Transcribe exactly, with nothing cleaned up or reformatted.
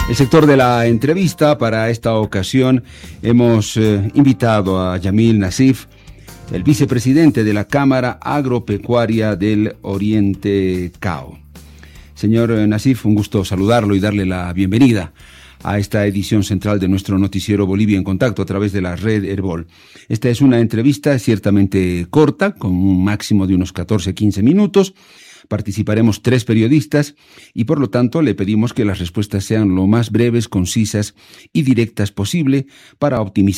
El sector de la entrevista para esta ocasión hemos eh, invitado a Yamil Nassif, el vicepresidente de la Cámara Agropecuaria del Oriente Cao. Señor Nassif, un gusto saludarlo y darle la bienvenida a esta edición central de nuestro noticiero Bolivia en Contacto a través de la red Herbol. Esta es una entrevista ciertamente corta, con un máximo de unos catorce a quince minutos. Participaremos tres periodistas y por lo tanto le pedimos que las respuestas sean lo más breves, concisas y directas posible para optimizar